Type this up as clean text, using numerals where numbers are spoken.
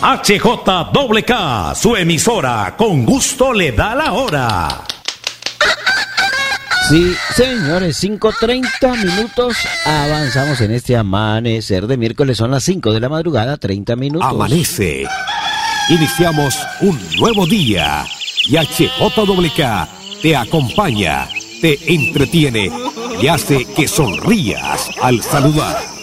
HJKK, su emisora, con gusto le da la hora. Sí, señores, 5:30 minutos. Avanzamos en este amanecer de miércoles. Son las 5 de la madrugada, 30 minutos. Amanece. Iniciamos un nuevo día. Y HJKK te acompaña, te entretiene y hace que sonrías al saludar.